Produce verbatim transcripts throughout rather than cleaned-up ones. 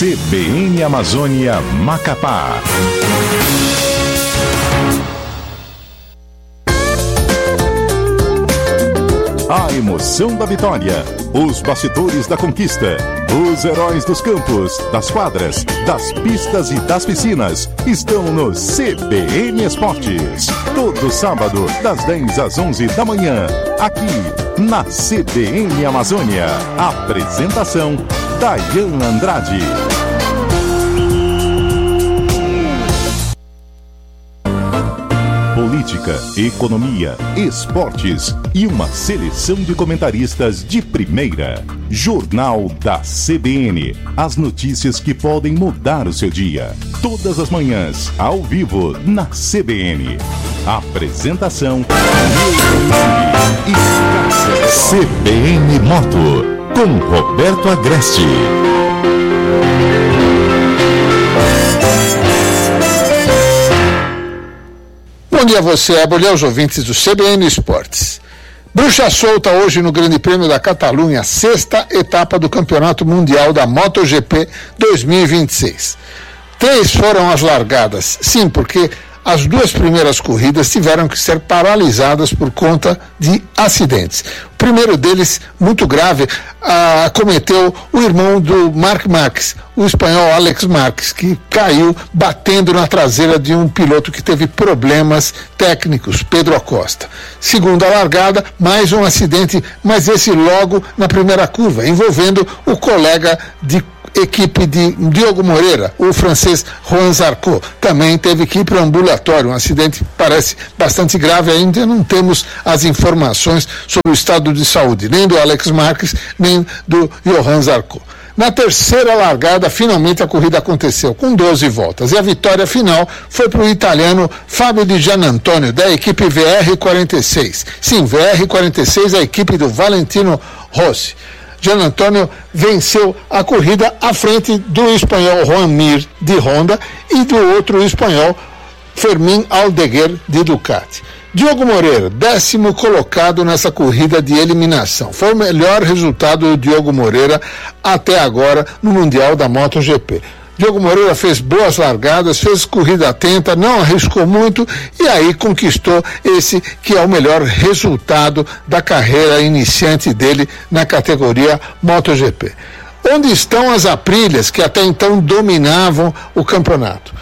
C B N Amazônia Macapá. A emoção da vitória, os bastidores da conquista, os heróis dos campos, das quadras, das pistas e das piscinas estão no C B N Esportes. Todo sábado, das dez às onze da manhã, aqui na C B N Amazônia. Apresentação, Dayana Andrade. Política, economia, esportes e uma seleção de comentaristas de primeira. Jornal da C B N. As notícias que podem mudar o seu dia. Todas as manhãs, ao vivo, na C B N. Apresentação, e C B N Moto, com Roberto Agreste. Bom dia a você, bom dia aos ouvintes do C B N Esportes. Bruxa solta hoje no Grande Prêmio da Catalunha, sexta etapa do Campeonato Mundial da MotoGP dois mil e vinte e seis. Três foram as largadas, sim, porque as duas primeiras corridas tiveram que ser paralisadas por conta de acidentes. O primeiro deles, muito grave, acometeu o irmão do Marc Marquez, o espanhol Alex Marquez, que caiu batendo na traseira de um piloto que teve problemas técnicos, Pedro Acosta. Segunda largada, mais um acidente, mas esse logo na primeira curva, envolvendo o colega de equipe de Diogo Moreira, o francês Juan Zarco, também teve que ir para o ambulatório. Um acidente parece bastante grave, ainda não temos as informações sobre o estado de saúde, nem do Alex Marquez, nem do Johan Zarco. Na terceira largada, finalmente a corrida aconteceu, com doze voltas, e a vitória final foi para o italiano Fábio Di Giannantonio, da equipe V R quarenta e seis. Sim, V R quarenta e seis, a equipe do Valentino Rossi. Giannantonio venceu a corrida à frente do espanhol Juan Mir, de Honda, e do outro espanhol Fermín Aldeguer, de Ducati. Diogo Moreira, décimo colocado nessa corrida de eliminação. Foi o melhor resultado do Diogo Moreira até agora no Mundial da MotoGP. Diogo Moreira fez boas largadas, fez corrida atenta, não arriscou muito e aí conquistou esse que é o melhor resultado da carreira iniciante dele na categoria MotoGP. Onde estão as Aprilhas que até então dominavam o campeonato?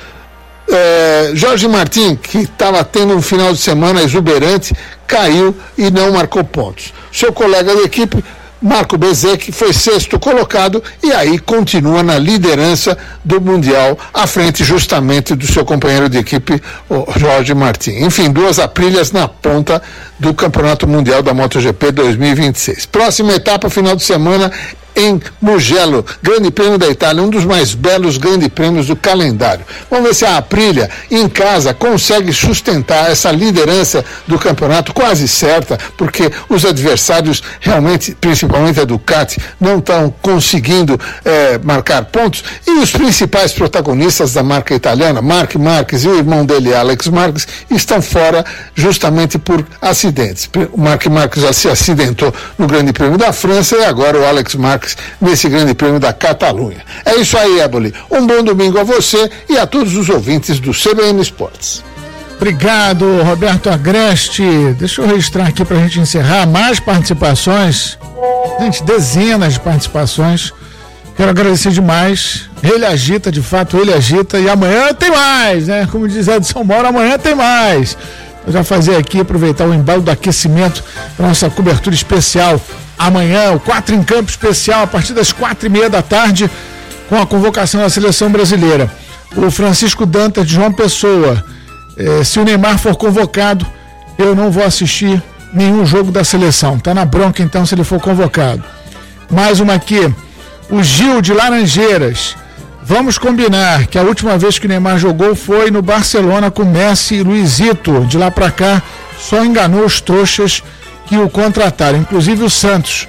É, Jorge Martin, que estava tendo um final de semana exuberante, caiu e não marcou pontos. Seu colega de equipe, Marco Bezzecchi, foi sexto colocado e aí continua na liderança do Mundial, à frente justamente do seu companheiro de equipe, o Jorge Martin. Enfim, duas Aprilhas na ponta do Campeonato Mundial da MotoGP dois mil e vinte e seis. Próxima etapa, final de semana, em Mugello, Grande Prêmio da Itália, um dos mais belos Grande Prêmios do calendário. Vamos ver se a Aprilia, em casa, consegue sustentar essa liderança do campeonato, quase certa, porque os adversários, realmente, principalmente a Ducati, não estão conseguindo eh, marcar pontos, e os principais protagonistas da marca italiana, Marc Marquez e o irmão dele, Alex Marquez, estão fora justamente por acidentes. O Marc Marquez já se acidentou no Grande Prêmio da França e agora o Alex Marquez nesse Grande Prêmio da Catalunha. É isso aí, Éboli. Um bom domingo a você e a todos os ouvintes do C B N Esportes. Obrigado, Roberto Agreste. Deixa eu registrar aqui para a gente encerrar mais participações. Gente, dezenas de participações. Quero agradecer demais. Ele agita, de fato, ele agita. E amanhã tem mais, né? Como diz Edson Mora, amanhã tem mais. Eu já fazer aqui, aproveitar o embalo do aquecimento para nossa cobertura especial. Amanhã, o quatro em Campo especial, a partir das quatro e meia da tarde, com a convocação da seleção brasileira. O Francisco Dantas de João Pessoa. Eh, se o Neymar for convocado, eu não vou assistir nenhum jogo da seleção. Tá na bronca, então, se ele for convocado. Mais uma aqui. O Gil de Laranjeiras. Vamos combinar que a última vez que o Neymar jogou foi no Barcelona com Messi e Luizito. De lá para cá, só enganou os trouxas que o contrataram, inclusive o Santos.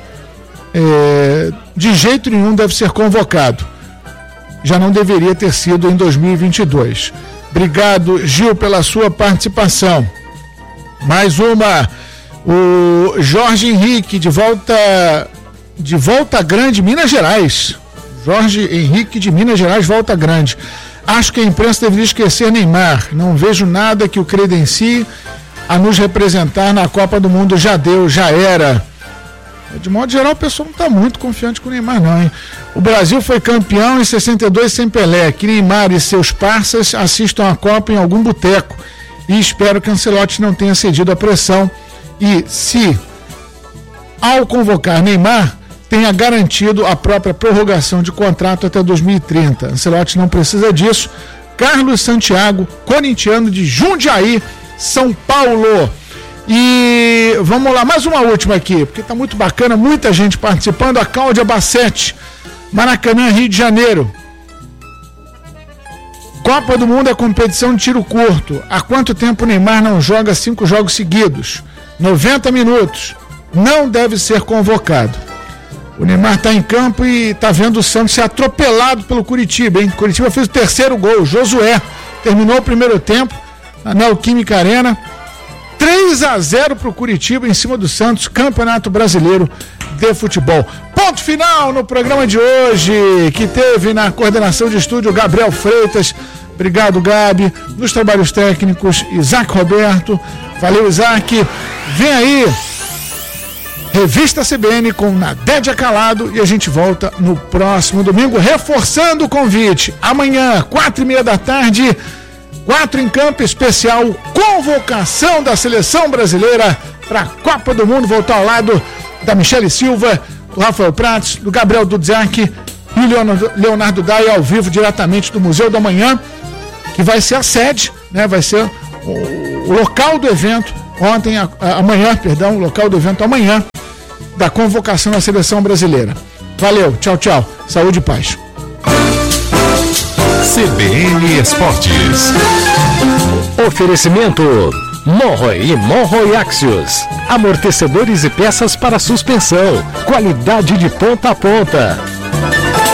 É, de jeito nenhum deve ser convocado. Já não deveria ter sido em dois mil e vinte e dois. Obrigado, Gil, pela sua participação. Mais uma. O Jorge Henrique, de volta de Volta Grande, Minas Gerais. Jorge Henrique de Minas Gerais, Volta Grande. Acho que a imprensa deveria esquecer Neymar. Não vejo nada que o credencie a nos representar na Copa do Mundo. Já deu, já era. De modo geral, o pessoal não está muito confiante com o Neymar, não, hein? O Brasil foi campeão em sessenta e dois sem Pelé. Que Neymar e seus parceiros assistam a Copa em algum boteco. E espero que Ancelotti não tenha cedido à pressão. E se, ao convocar Neymar, tenha garantido a própria prorrogação de contrato até dois mil e trinta. Ancelotti não precisa disso. Carlos Santiago, corintiano de Jundiaí, São Paulo. E vamos lá, mais uma última aqui, porque tá muito bacana, muita gente participando. A Cláudia Bassetti, Maracanã, Rio de Janeiro. Copa do Mundo é competição de tiro curto. Há quanto tempo o Neymar não joga cinco jogos seguidos? noventa minutos. Não deve ser convocado. O Neymar está em campo e está vendo o Santos ser atropelado pelo Curitiba, hein? Curitiba fez o terceiro gol, Josué. Terminou o primeiro tempo na Neoquímica Arena. três a zero para o Curitiba em cima do Santos, Campeonato Brasileiro de Futebol. Ponto final no programa de hoje, que teve na coordenação de estúdio Gabriel Freitas. Obrigado, Gabi. Nos trabalhos técnicos, Isaac Roberto. Valeu, Isaac. Vem aí, Revista C B N com Nadédia Calado, e a gente volta no próximo domingo, reforçando o convite. Amanhã, quatro e meia da tarde, quatro em campo, especial convocação da seleção brasileira para a Copa do Mundo. Voltar ao lado da Michele Silva, do Rafael Prates, do Gabriel Dudzak e o Leonardo, Leonardo Daia, ao vivo, diretamente do Museu da Manhã, que vai ser a sede, né? Vai ser o, o local do evento, ontem, a, a, amanhã, perdão, o local do evento amanhã, da convocação da seleção brasileira. Valeu, tchau, tchau. Saúde e paz. C B N Esportes. Oferecimento Monroe e Monroe Axios. Amortecedores e peças para suspensão. Qualidade de ponta a ponta.